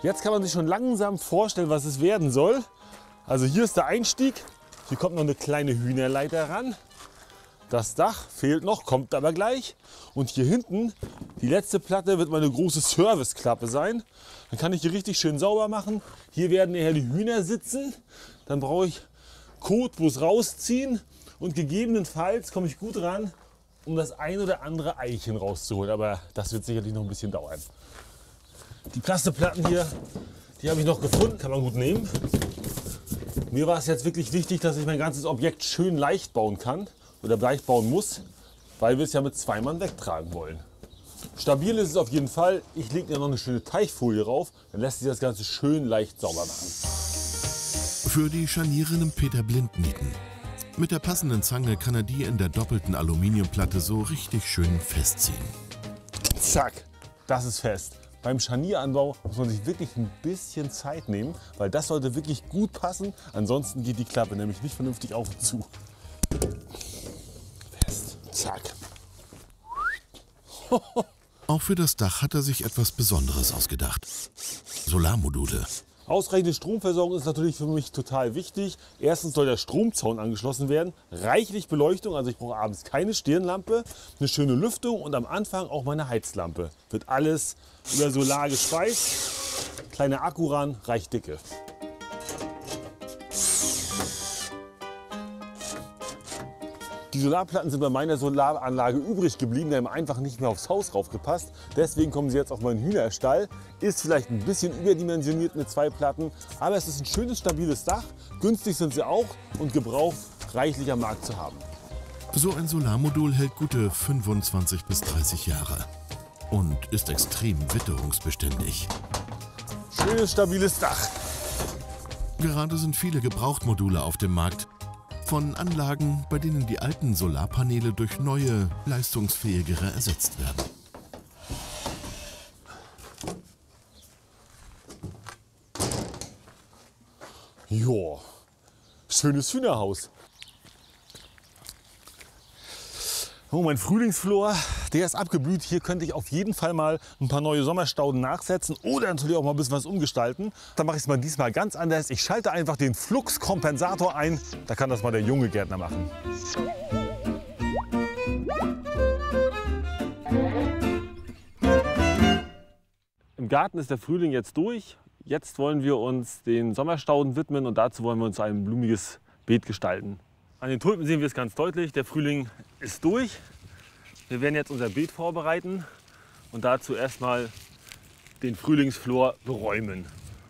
Jetzt kann man sich schon langsam vorstellen, was es werden soll. Also hier ist der Einstieg. Hier kommt noch eine kleine Hühnerleiter ran. Das Dach fehlt noch, kommt aber gleich. Und hier hinten, die letzte Platte, wird meine große Serviceklappe sein. Dann kann ich hier richtig schön sauber machen. Hier werden nachher die Hühner sitzen. Dann brauche ich Kotbus rausziehen. Und gegebenenfalls komme ich gut ran, um das ein oder andere Eichen rauszuholen. Aber das wird sicherlich noch ein bisschen dauern. Die Plasteplatten hier, die habe ich noch gefunden, kann man gut nehmen. Mir war es jetzt wirklich wichtig, dass ich mein ganzes Objekt schön leicht bauen kann oder leicht bauen muss, weil wir es ja mit 2 Mann wegtragen wollen. Stabil ist es auf jeden Fall. Ich lege ja noch eine schöne Teichfolie rauf, dann lässt sich das Ganze schön leicht sauber machen. Für die Scharniere nimmt Peter Blindnieten. Mit der passenden Zange kann er die in der doppelten Aluminiumplatte so richtig schön festziehen. Zack, das ist fest. Beim Scharnieranbau muss man sich wirklich ein bisschen Zeit nehmen, weil das sollte wirklich gut passen. Ansonsten geht die Klappe nämlich nicht vernünftig auf und zu. Fest. Zack. Auch für das Dach hat er sich etwas Besonderes ausgedacht. Solarmodule. Ausreichende Stromversorgung ist natürlich für mich total wichtig. Erstens soll der Stromzaun angeschlossen werden, reichlich Beleuchtung, also ich brauche abends keine Stirnlampe, eine schöne Lüftung und am Anfang auch meine Heizlampe. Wird alles über Solar gespeist, kleiner Akku ran, reicht dicke. Die Solarplatten sind bei meiner Solaranlage übrig geblieben, die haben einfach nicht mehr aufs Haus raufgepasst. Deswegen kommen sie jetzt auf meinen Hühnerstall. Ist vielleicht ein bisschen überdimensioniert mit 2 Platten, aber es ist ein schönes, stabiles Dach. Günstig sind sie auch und Gebrauch reichlich am Markt zu haben. So ein Solarmodul hält gute 25 bis 30 Jahre und ist extrem witterungsbeständig. Schönes, stabiles Dach. Gerade sind viele Gebrauchtmodule auf dem Markt. Von Anlagen, bei denen die alten Solarpaneele durch neue, leistungsfähigere ersetzt werden. Joa, schönes Hühnerhaus. Oh, mein Frühlingsflor, der ist abgeblüht. Hier könnte ich auf jeden Fall mal ein paar neue Sommerstauden nachsetzen oder natürlich auch mal ein bisschen was umgestalten. Dann mache ich es mal diesmal ganz anders. Ich schalte einfach den Fluxkompensator ein. Da kann das mal der junge Gärtner machen. Im Garten ist der Frühling jetzt durch. Jetzt wollen wir uns den Sommerstauden widmen und dazu wollen wir uns ein blumiges Beet gestalten. An den Tulpen sehen wir es ganz deutlich, der Frühling ist durch. Wir werden jetzt unser Beet vorbereiten und dazu erstmal den Frühlingsflor beräumen.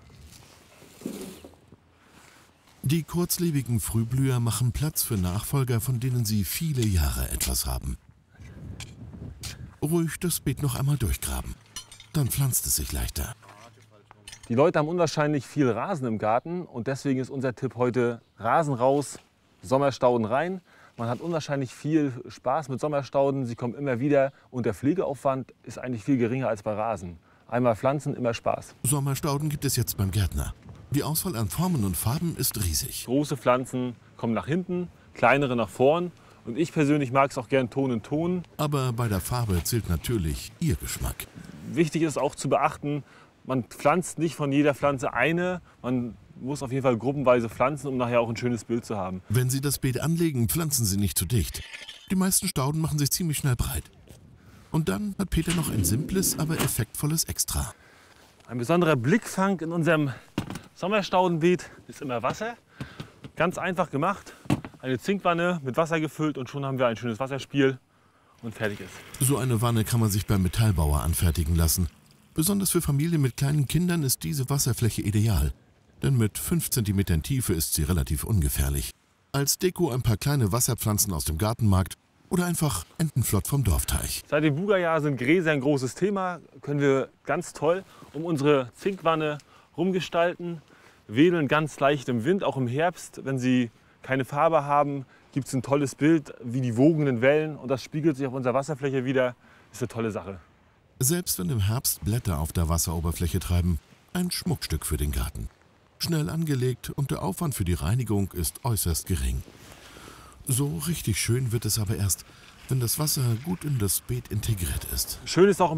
Die kurzlebigen Frühblüher machen Platz für Nachfolger, von denen sie viele Jahre etwas haben. Ruhig das Beet noch einmal durchgraben, dann pflanzt es sich leichter. Die Leute haben unwahrscheinlich viel Rasen im Garten und deswegen ist unser Tipp heute Rasen raus, Sommerstauden rein. Man hat unwahrscheinlich viel Spaß mit Sommerstauden, sie kommen immer wieder und der Pflegeaufwand ist eigentlich viel geringer als bei Rasen. Einmal pflanzen, immer Spaß. Sommerstauden gibt es jetzt beim Gärtner. Die Auswahl an Formen und Farben ist riesig. Große Pflanzen kommen nach hinten, kleinere nach vorn und ich persönlich mag es auch gern Ton in Ton. Aber bei der Farbe zählt natürlich Ihr Geschmack. Wichtig ist auch zu beachten, man pflanzt nicht von jeder Pflanze eine, man muss auf jeden Fall gruppenweise pflanzen, um nachher auch ein schönes Bild zu haben. Wenn Sie das Beet anlegen, pflanzen Sie nicht zu dicht. Die meisten Stauden machen sich ziemlich schnell breit. Und dann hat Peter noch ein simples, aber effektvolles Extra. Ein besonderer Blickfang in unserem Sommerstaudenbeet ist immer Wasser. Ganz einfach gemacht. Eine Zinkwanne mit Wasser gefüllt und schon haben wir ein schönes Wasserspiel und fertig ist. So eine Wanne kann man sich beim Metallbauer anfertigen lassen. Besonders für Familien mit kleinen Kindern ist diese Wasserfläche ideal. Denn mit 5 cm Tiefe ist sie relativ ungefährlich. Als Deko ein paar kleine Wasserpflanzen aus dem Gartenmarkt oder einfach Entenflott vom Dorfteich. Seit dem Buga-Jahr sind Gräser ein großes Thema. Können wir ganz toll um unsere Zinkwanne rumgestalten. Wedeln ganz leicht im Wind, auch im Herbst. Wenn sie keine Farbe haben, gibt es ein tolles Bild wie die wogenden Wellen. Und das spiegelt sich auf unserer Wasserfläche wieder. Ist eine tolle Sache. Selbst wenn im Herbst Blätter auf der Wasseroberfläche treiben, ein Schmuckstück für den Garten. Schnell angelegt und der Aufwand für die Reinigung ist äußerst gering. So richtig schön wird es aber erst, wenn das Wasser gut in das Beet integriert ist. Schön ist auch